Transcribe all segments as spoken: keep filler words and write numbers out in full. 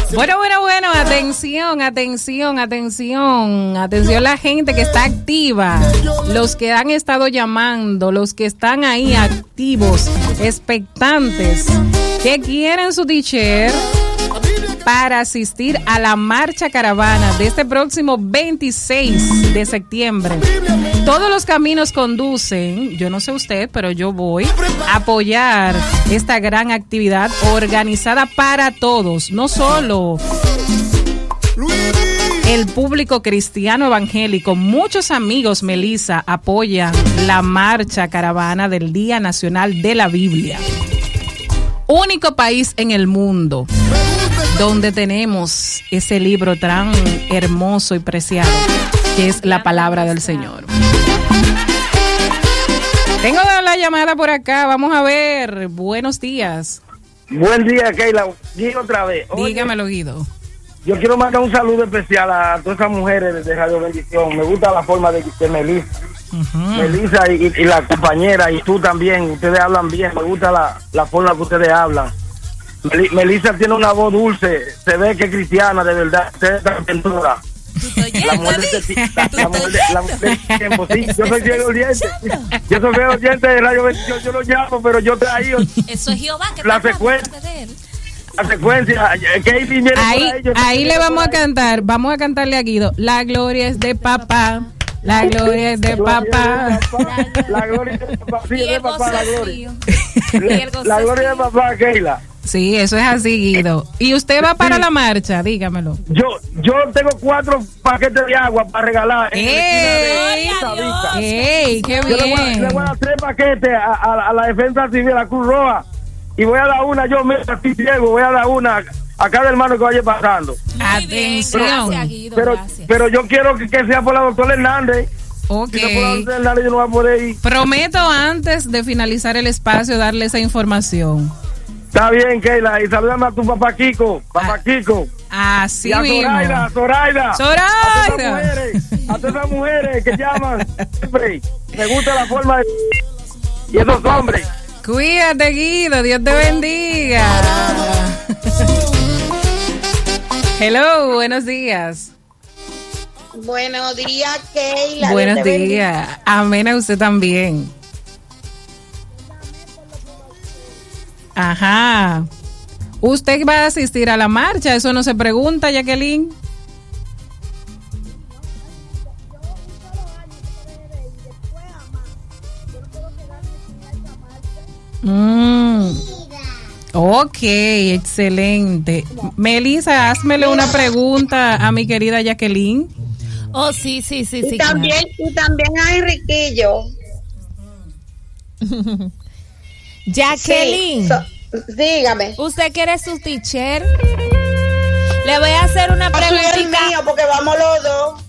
Bueno, bueno, bueno, atención, atención, atención, atención la gente que está activa, los que han estado llamando, los que están ahí activos, expectantes, que quieren su t-shirt para asistir a la marcha caravana de este próximo veintiséis de septiembre. Todos los caminos conducen, yo no sé usted, pero yo voy a apoyar esta gran actividad organizada para todos, no solo el público cristiano evangélico. Muchos amigos, Melissa, apoyan la marcha caravana del Día Nacional de la Biblia. Único país en el mundo donde tenemos ese libro tan hermoso y preciado que es la palabra del Señor. Tengo la llamada por acá, vamos a ver. Buenos días. Buen día, Keila. Guido otra vez. Oye, dígamelo, Guido. Yo quiero mandar un saludo especial a todas esas mujeres de Radio Bendición. Me gusta la forma de, de Melissa. Uh-huh. Melissa y, y la compañera, y tú también. Ustedes hablan bien. Me gusta la, la forma que ustedes hablan. Mel- Melissa tiene una voz dulce. Se ve que es cristiana, de verdad. Ustedes están pintura. La mujer de la, la mujer de la mujer de tiempo, sí. Yo soy Diego Oriente. Yo soy Diego Oriente de Radio Bendición. Yo lo llamo, pero yo traí. Eso es Jehová que la secuencia. La secuencia, que ahí, ahí, ahí le vamos a cantar, vamos a cantarle a Guido. La gloria es de papá, la gloria es de papá. La gloria es de papá, sí, de papá, la gloria. La gloria de papá, Keila. Sí, eso es así, Guido. ¿Y usted va para sí. la marcha? Dígamelo. Yo yo tengo cuatro paquetes de agua para regalar. ¡Ey! ¡Ey, qué bien! Yo le voy, a, le voy a dar tres paquetes a, a, a la defensa civil, a la Cruz Roja. Y voy a dar una, yo me así Diego, voy a dar una a cada hermano que vaya pasando. Atención. Gracias, Guido, pero, gracias. pero yo quiero que, que sea por la doctora Hernández. Ok. Si no por la doctora Hernández, yo no voy a poder ir. Prometo antes de finalizar el espacio darle esa información. Está bien, Keila. Y saludame a tu papá Kiko. Papá ah, Kiko. Así y a mismo. Zoraida, Zoraida. Zoraida. A todas esas mujeres, a todas esas mujeres que llaman siempre. Me gusta la forma de... Y esos hombres. Cuídate, Guido, Dios te bendiga. Hello, buenos días. Buenos días, Keila. Buenos días. Amén a usted también. Ajá. ¿Usted va a asistir a la marcha? Eso no se pregunta, Jacqueline. Mm. Ok, excelente. Melissa, házmele una pregunta a mi querida Jacqueline. Oh, sí, sí, sí, sí. Y también, claro. y también a Enriquillo. Jacqueline, sí, so, dígame. ¿Usted quiere su t-shirt? Le voy a hacer una preguntita. Soy el mío porque vamos los dos.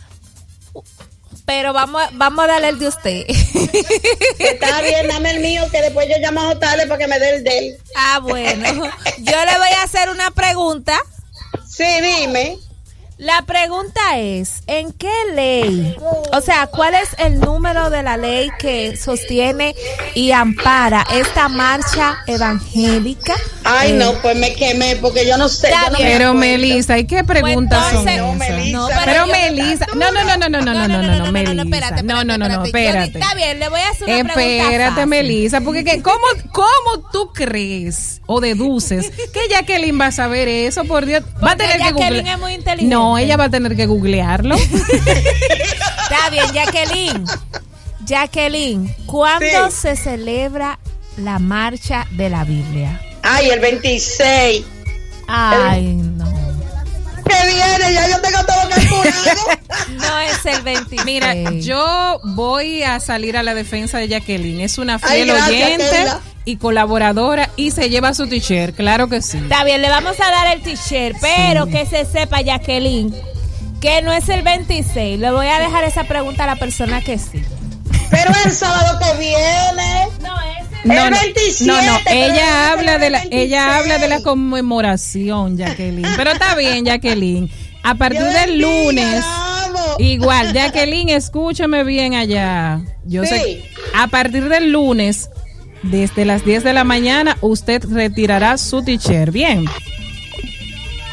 Pero vamos, vamos a darle el de usted. Está bien, dame el mío, que después yo llamo a Otale para que me dé el de él. Ah, bueno. Yo le voy a hacer una pregunta. Sí, dime. La pregunta es, ¿en qué ley? O sea, ¿cuál es el número de la ley que sostiene y ampara esta marcha evangélica? Ay, eh, no, pues me quemé porque yo no sé. Yo no pero Melissa, ¿y qué preguntas pues son no, esas? Melissa. No, pero, pero Melissa, no, no, no, no, no, no, no, no, no, no, Melissa. No, no, no, no, espérate. Está bien, le voy a hacer una pregunta. Espérate, Melissa, porque ¿qué, cómo, ¿cómo tú crees o deduces que Jacqueline va a saber eso? Por Dios, va a tener que googlear. Jacqueline es muy inteligente. No, ella va a tener que googlearlo. Está bien, Jacqueline. Jacqueline, ¿cuándo sí. se celebra la marcha de la Biblia? Ay, el veintiséis. Ay, el... no. Que viene, ya yo tengo todo calculado. No es el veintiséis. Mira, yo voy a salir a la defensa de Jacqueline. Es una fiel Ay, gracias, oyente Keila. Y colaboradora y se lleva su t-shirt, claro que sí. Está bien, le vamos a dar el t-shirt, pero sí. Que se sepa, Jacqueline, que no es el veintiséis. Le voy a dejar esa pregunta a la persona que sí. Pero el sábado que viene. No, es no, el veintisiete. No, no, ella habla de la ella habla de la conmemoración, Jacqueline. Pero está bien, Jacqueline. A partir Yo del lunes, igual, Jacqueline, escúchame bien allá. Yo sí. sé, a partir del lunes, desde las diez de la mañana, usted retirará su t-shirt. Bien.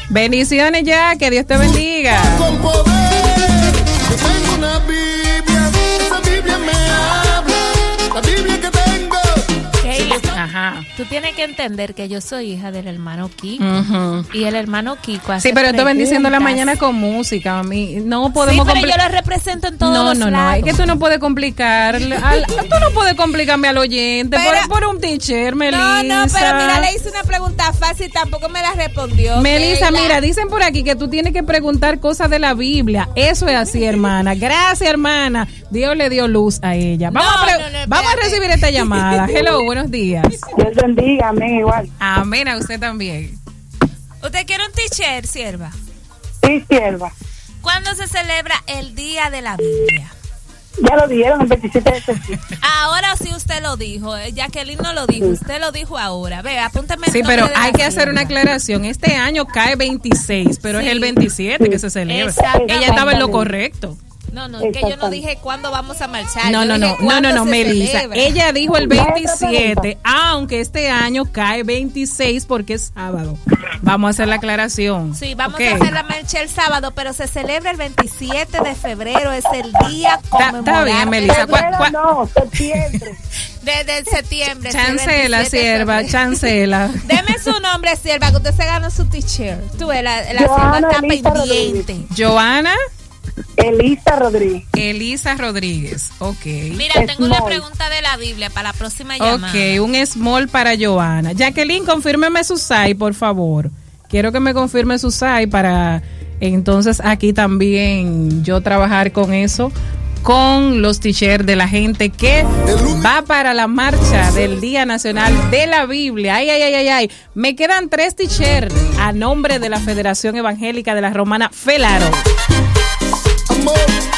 Bendiciones, ya, que Dios te bendiga. Con poder, yo tengo una Biblia, esa Biblia me habla, la Biblia que tengo. Keila, Ajá. tú tienes que entender que yo soy hija del hermano Kiko. Uh-huh. Y el hermano Kiko hace Sí, pero estoy bendiciendo la preguntas. mañana con música, a mí. No Sí, podemos pero compli- yo lo represento en todos No, los no, no, lados. es que tú no puedes complicar, al- tú no puedes complicarme al oyente Pero- por, por un teacher, Melissa. No, no, pero mira, le hice una pregunta fácil, tampoco me la respondió. Melissa, Keila. mira, dicen por aquí que tú tienes que preguntar cosas de la Biblia. Eso es así, hermana. Gracias, hermana. Dios le dio luz a ella. Vamos, No, a, pre- no, no, vamos a espérate. recibir esta llamada. Hello, buenos días. Dios bendiga, amén, igual. Amén, a usted también. ¿Usted quiere un teacher, sierva? Sí, sierva. ¿Cuándo se celebra el Día de la Biblia? Ya lo dieron el veintisiete de septiembre. Ahora sí usted lo dijo. eh, Jacqueline no lo dijo, usted lo dijo ahora. Ve, apúntame el Sí, nombre pero de la hay que hacer sierva. una aclaración. Este año cae veintiséis, pero Sí. es el veintisiete que se celebra. Exactamente. Ella estaba en lo correcto. No, no, es que yo no dije cuándo vamos a marchar. No, yo no, dije no, no, cuándo no, no, se Melissa. celebra. Ella dijo el Otra veintisiete, aunque este año cae veintiséis porque es sábado. Vamos a hacer la aclaración. Sí, vamos Ok. a hacer la marcha el sábado, pero se celebra el veintisiete de febrero, es el día Está- conmemorar. está bien, Melissa. ¿Cuál- Febrero cuál- no, septiembre. Desde septiembre. sí, el Chancela, veintisiete de sierva, febrero. chancela. Deme su nombre, sierva, que usted se ganó su t-shirt. Tú, la, la sierva Joana está Elisa pendiente. Joana Elisa Rodríguez. Elisa Rodríguez. Ok. Mira, tengo una Small. pregunta de la Biblia para la próxima llamada. Ok, un small para Joana. Jacqueline, confírmeme su S A I, por favor. Quiero que me confirme su S A I para entonces aquí también yo trabajar con eso, con los t-shirts de la gente que va para la marcha del Día Nacional de la Biblia. Ay, ay, ay, ay, ay. Me quedan tres t-shirts a nombre de la Federación Evangélica de la Romana Felaro. Amor,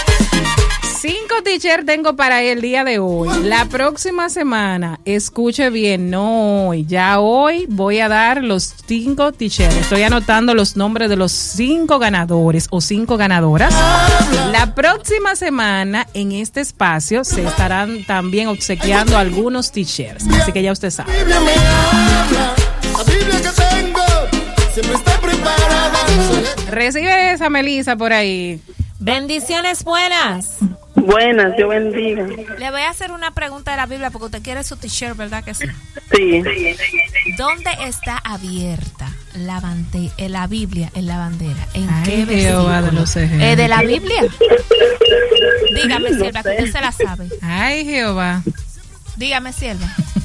Cinco t-shirts tengo para el día de hoy. La próxima semana, escuche bien, no hoy, ya hoy voy a dar los cinco t-shirts. Estoy anotando los nombres de los cinco ganadores o cinco ganadoras. La próxima semana, en este espacio, se estarán también obsequiando algunos t-shirts. Así que ya usted sabe. Biblia me habla, la Biblia que tengo siempre está preparada. Recibe esa Melissa por ahí. Bendiciones buenas. Buenas, Dios bendiga. Le voy a hacer una pregunta de la Biblia porque usted quiere su t-shirt, ¿verdad que sí? Sí. ¿Dónde está abierta la, bande eh, la Biblia en la bandera? ¿En Ay, qué Jehová versículo? de los ejércitos. ¿Eh, ¿De la Biblia? Dígame, sierva, que usted se la sabe. Ay, Jehová. Dígame, sierva.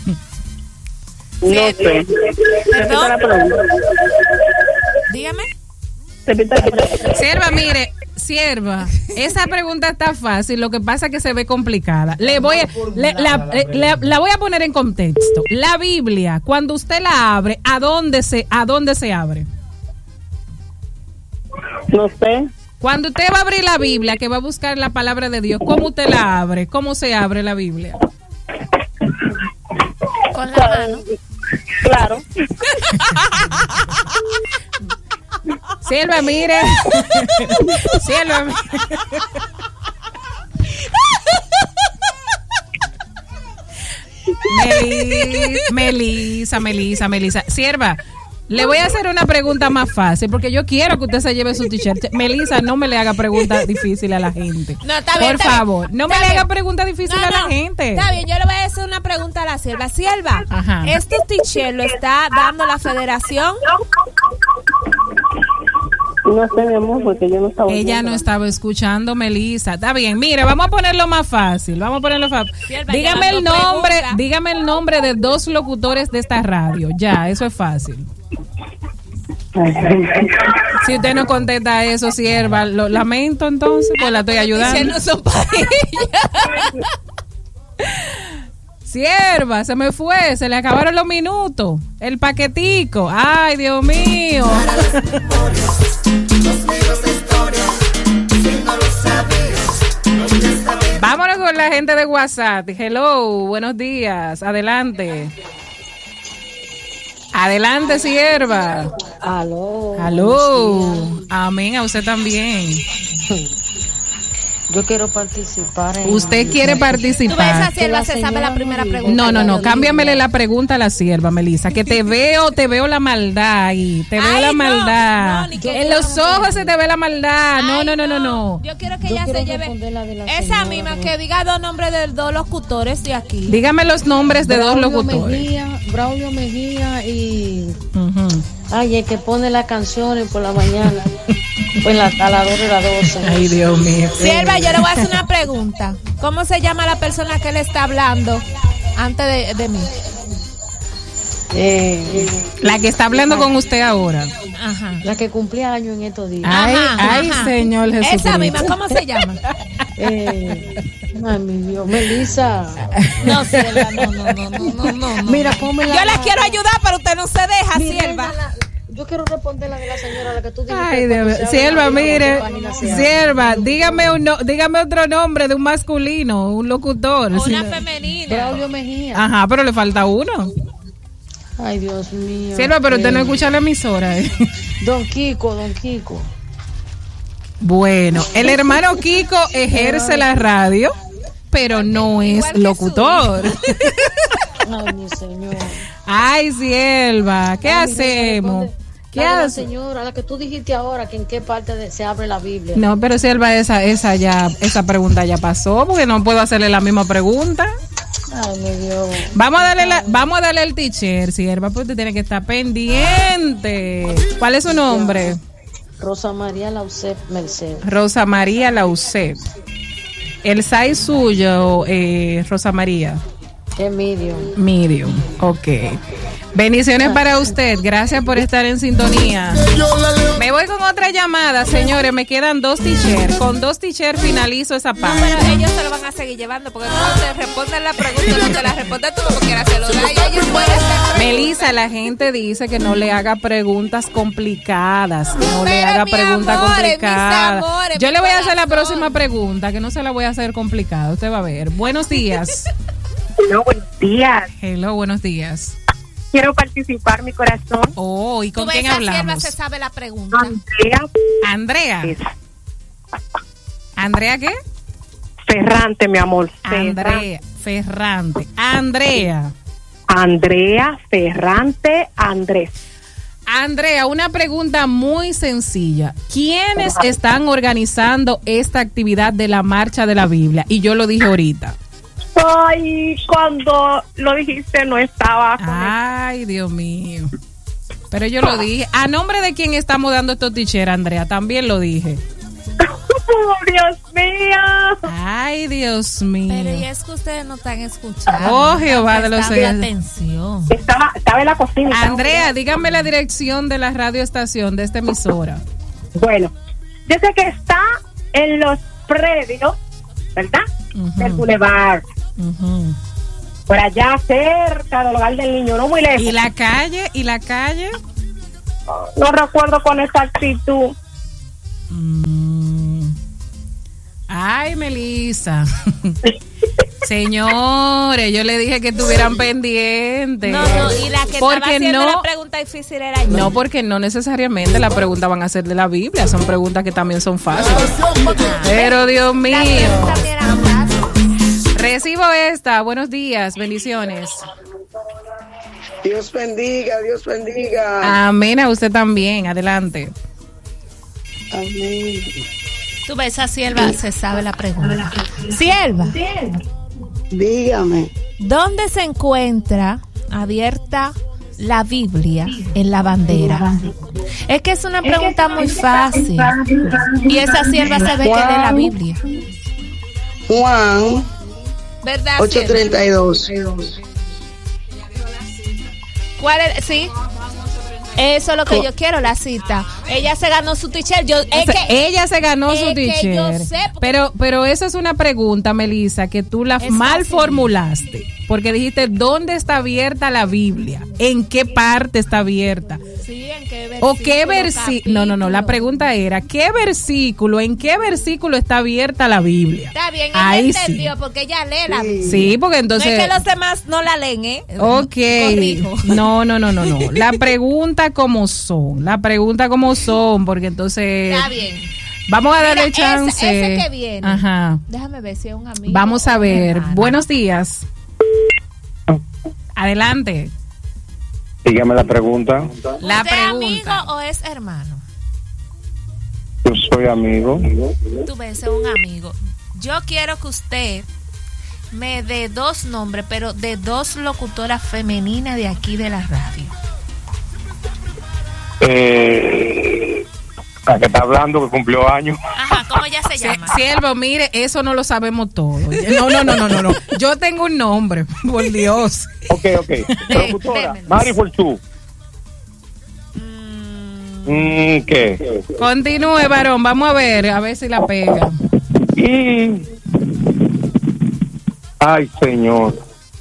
No sé. ¿Perdón? Repita la pregunta. Dígame. Repita la pregunta. Sierva, mire, sierva, esa pregunta está fácil, lo que pasa es que se ve complicada. Le voy a, le- la, eh, le- la voy a poner en contexto. La Biblia, cuando usted la abre, ¿a dónde se, a dónde se abre? No sé. Cuando usted va a abrir la Biblia, que va a buscar la palabra de Dios, ¿cómo usted la abre? ¿Cómo se abre la Biblia? Con la mano. Claro. Sierva, mire. Sierva, mire. Meli- Melisa, Melisa, Melisa. Sierva, le voy a hacer una pregunta más fácil porque yo quiero que usted se lleve su t-shirt. Melisa, no me le haga preguntas difíciles a la gente. No, está bien, Por está bien. favor, no me Está le haga bien. preguntas difíciles No, a la no, gente. Está bien, yo le voy a hacer una pregunta a la sierva. Sierva, Ajá. ¿este t-shirt lo está dando la federación? No sé, mi amor, porque yo no estaba. Ella no estaba escuchando, Melisa. Está bien, mire, vamos a ponerlo más fácil. Vamos a ponerlo fácil. Sierva, Dígame el llevando nombre, preguntas. dígame el nombre de dos locutores de esta radio. Ya, eso es fácil. Si usted no contesta eso, sierva, lo lamento entonces, pues la estoy ayudando. No son para ella. Sierva, se me fue, se le acabaron los minutos. El paquetico. Ay, Dios mío. Vámonos con la gente de WhatsApp. Hello, buenos días. Adelante. Adelante, sierva. Aló. Aló. Amén, a usted también. Yo quiero participar. En Usted quiere participar. Tú ves, esa sierva se sabe la primera pregunta. No, no, no, cámbiamele la pregunta a la sierva, Melissa, que te veo, te veo la maldad ahí, te veo Ay, la no, maldad. no, ni que en los ojos se te ve la maldad. No, Ay, no, no, no, no. Yo quiero que Yo ella quiero se lleve responder la de la esa señora, misma, ¿no? que diga dos nombres de dos locutores de aquí. Dígame los nombres de dos Braulio locutores. Mejía, Braulio Mejía y... Ujú. Ay, el que pone las canciones por la mañana. Pues la, a las dos de las doce. Ay, Dios mío. Sierva, yo le voy a hacer una pregunta. ¿Cómo se llama la persona que le está hablando antes de, de mí? Eh, La que está hablando con usted ahora. Ajá. la que cumplía años en estos días. Ay, Ajá, ay, ajá. Señor Jesucristo. Esa misma, ¿cómo se llama? Eh, ay, mi Dios, Melissa. No, Sierva, no, no, no, no, no, no, no. Mira, ponme la... Yo la quiero ayudar, pero usted no se deja, Mira, Sierva. la- Yo quiero responder la de la señora, la que tú dijiste. Ay, cuando Dios se mío. abre Sierva, la Biblia, mire, ¿en qué página se abre? Sierva, dígame, un no- dígame otro nombre de un masculino, un locutor. Una Sí. femenina. Braulio Mejía. Ajá, pero le falta uno. Ay, Dios mío. Sierva, pero usted no Eh, escucha la emisora. ¿eh? Don Kiko, Don Kiko. Bueno, el hermano Kiko ejerce la radio, pero no es Igual que locutor. Ay, mi señor. Ay, Sierva, ¿qué Ay, mi hacemos? responde. ¿Qué La de la hace? señora, la que tú dijiste ahora, que en qué parte de- se abre la Biblia. No, pero Sierva, esa, esa ya, esa pregunta ya pasó, porque no puedo hacerle la misma pregunta. Ay, mi Dios. Vamos a darle la, vamos a darle el teacher, Sierva, porque usted tiene que estar pendiente. ¿Cuál es su nombre? Rosa María Lausep Mercedes. Rosa María Lauset. El size suyo, eh, Rosa María. Es medium. Medium. Ok. Bendiciones para usted. Gracias por estar en sintonía. Yo la leo. Me voy con otra llamada, señores. Me quedan dos teachers. Con dos teachers finalizo esa No, parte. pero ellos se lo van a seguir llevando porque cuando te responden la pregunta, no te la respondes tú como quieras, se lo da y ellos pueden estar. Melissa, la gente dice que no le haga preguntas complicadas. Que no le Pero, haga mi preguntas amores, complicadas. mis amores, Yo mi le voy a hacer la corazón. próxima pregunta, que no se la voy a hacer complicada. Usted va a ver. Buenos días. No, buenos días. Hello, buenos días. Quiero participar, mi corazón. Oh, ¿y Tú con ves, quién esa sierva hablamos? se sabe la pregunta. Andrea Andrea. ¿Andrea qué? Ferrante, mi amor. Andrea Ferrante. Andrea. Andrea Ferrante Andrés. Andrea, una pregunta muy sencilla. ¿Quiénes están organizando esta actividad de la Marcha de la Biblia? Y yo lo dije ahorita. Ay, cuando lo dijiste no estaba con Ay, Dios mío. Pero yo lo dije. ¿A nombre de quién estamos dando estos ticheras, Andrea? También lo dije. Oh, Dios mío. Ay, Dios mío. Pero y es que ustedes no están escuchando. Oh, Jehová de los Prestando cielos. atención. Estaba, estaba en la cocina. estaba- Andrea, dígame la dirección de la radioestación de esta emisora. Bueno, yo sé que está en los predios, ¿verdad? Ujú. Del Boulevard. Ujú. Por allá cerca del hogar del niño, no muy lejos. ¿Y la calle? ¿Y la calle? No recuerdo con exactitud. Mm. Ay, Melissa. Señores, yo le dije que estuvieran pendientes. No, no, y la que estaba Porque haciendo no, la pregunta difícil era yo. no, porque no necesariamente las preguntas van a ser de la Biblia, son preguntas que también son fáciles. Pero Dios mío. Las preguntas también eran fáciles. Recibo esta. Buenos días, bendiciones. Dios bendiga, Dios bendiga. Amén, a usted también. Adelante. Amén. Tú ves, esa sierva se sabe la pregunta. Sierva, Dígame. ¿dónde se encuentra abierta la Biblia en la bandera? Es que es una pregunta muy fácil. Y esa sierva se ve que de la Biblia. Juan ¿Verdad? ocho sierva? treinta y dos. ¿Cuál es? Sí. Eso es lo que yo quiero, la cita. Ella se ganó su t-shirt. Yo, es O sea, que, ella se ganó es su que t-shirt. yo sé, porque- Pero, pero esa es una pregunta, Melissa, que tú la Es mal fácil. formulaste. Porque dijiste, ¿dónde está abierta la Biblia? ¿En qué parte está abierta? sí, ¿en qué ¿O qué versículo? versículo? No, no, no. La pregunta era, ¿qué versículo, en qué versículo está abierta la Biblia? Está bien, ella Ahí sí. entendió porque ella lee la Biblia. Sí, porque entonces... No es que los demás no la leen, ¿eh? Ok, Corrijo. no, no, no, no, no. La pregunta como son, la pregunta como son, porque entonces Está bien. Vamos a darle Mira, chance. Ese, ese que viene. Ajá. Déjame ver si es un amigo. Vamos a o ver. un hermano. Buenos días. Adelante. Dígame la pregunta. La ¿Usted es amigo pregunta. o es hermano? Yo soy amigo. Tú ves, es un amigo. Yo quiero que usted me dé dos nombres, pero de dos locutoras femeninas de aquí de la radio. Eh, la que está hablando, que cumplió años. Ajá, ¿cómo ella se llama? Siervo, mire, eso no lo sabemos todo. No, no, no, no, no, no. Yo tengo un nombre, por Dios. Ok, ok. Locutora, démelos. Mari Fortú. Mm, ¿Qué? Continúe, varón. Vamos a ver, a ver si la pega. Y... Ay, señor.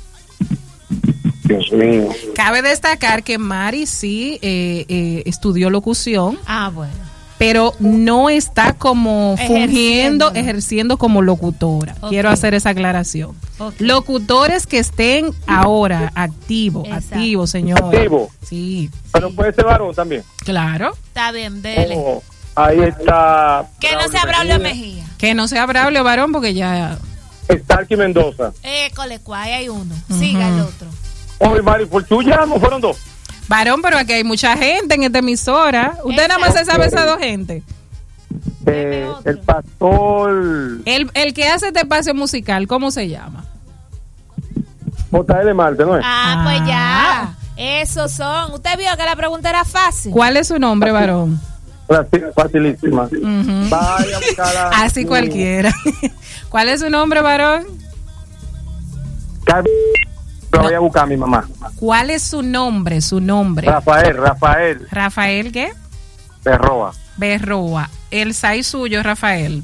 Dios mío. Cabe destacar que Mari sí eh, eh, estudió locución, Ah, bueno. pero no está como fungiendo, Ejerciendo. ejerciendo como locutora. Ok. Quiero hacer esa aclaración. Ok. Locutores que estén ahora activos, Exacto. activos, señor. Activo. Sí, Pero puede ser varón también. claro. Está bien, dele. Oh, ahí está. Que no sea Braulio Mejía. Que no sea Braulio varón porque ya... Starkey Mendoza. École, cuál, ahí hay uno. Siga el otro. Oh, y Mari Fortú ya no fueron dos. Varón, pero aquí hay mucha gente en esta emisora. Usted nada más se sabe esas dos gente. Eh, otro. el pastor El, el que hace este espacio musical, ¿cómo se llama? J L Marte, ¿no es? Ah, pues ya. Esos son. Usted vio que la pregunta era fácil. ¿Cuál es su nombre, varón? Faci- Facilísima. Ujú. Vaya a buscarla. Así cualquiera. ¿Cuál es su nombre, varón? Carmen, la voy a buscar a mi mamá. ¿Cuál es su nombre? Su nombre. Rafael, Rafael Rafael, ¿qué? Berroa. Berroa. El S A I suyo, Rafael.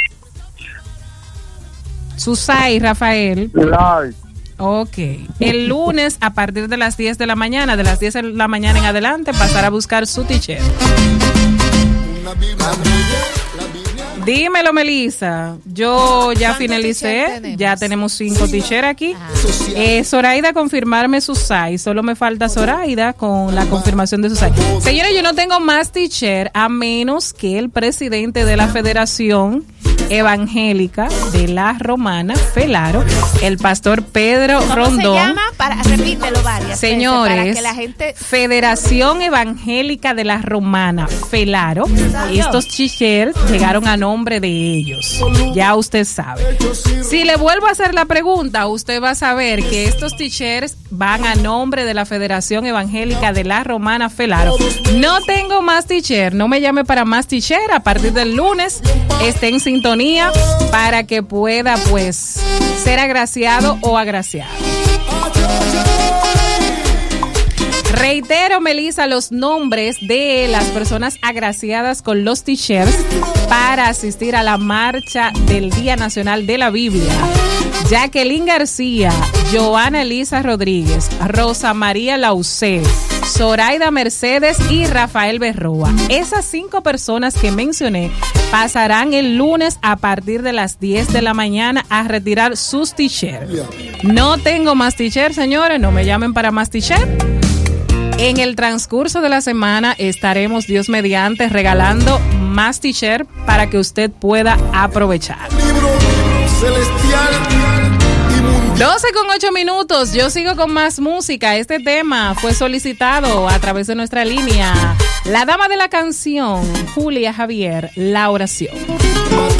Su S A I, Rafael. Live. Ok. El lunes, a partir de las diez de la mañana, de las diez de la mañana en adelante, pasar a buscar su teacher. Una Biblia bella, la Biblia. Dímelo, Melissa. Yo ya ¿Cuántos finalicé. teachers tenemos? Ya tenemos cinco teachers aquí. Ah. Eh, Zoraida, confirmarme su S A I. Solo me falta Zoraida con la confirmación de su S A I. Señores, yo no tengo más teacher a menos que el presidente de la Federación Evangélica de la Romana, Felaro, el pastor Pedro ¿Cómo Rondón. se llama? Para, repítelo varias Señores, veces, para que la gente... Federación Evangélica de la Romana, Felaro. Estos teachers llegaron a nombre de ellos. Ya usted sabe. Si le vuelvo a hacer la pregunta, usted va a saber que estos teachers van a nombre de la Federación Evangélica de la Romana, Felaro. No tengo más teacher, no me llame para más teacher. A partir del lunes esté en sintonía para que pueda, pues, ser agraciado o agraciado. Reitero, Melissa, los nombres de las personas agraciadas con los teachers para asistir a la marcha del Día Nacional de la Biblia. Jacqueline García, Joana Elisa Rodríguez, Rosa María Laucé, Zoraida Mercedes y Rafael Berroa. Esas cinco personas que mencioné pasarán el lunes a partir de las diez de la mañana a retirar sus t-shirts. No tengo más t-shirts, señores, no me llamen para más t-shirts. En el transcurso de la semana estaremos, Dios mediante, regalando más t-shirts para que usted pueda aprovechar. Libro celestial y mundial. doce con ocho minutos, yo sigo con más música. Este tema fue solicitado a través de nuestra línea. La dama de la canción, Julia Javier, La Oración.